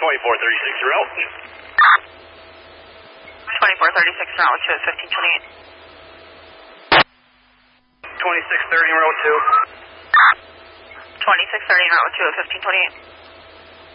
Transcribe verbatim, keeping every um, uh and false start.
twenty-four thirty-six route. twenty-four thirty-six route two at fifteen twenty-eight. twenty-six thirty route two. twenty-six thirty route two at fifteen twenty-eight.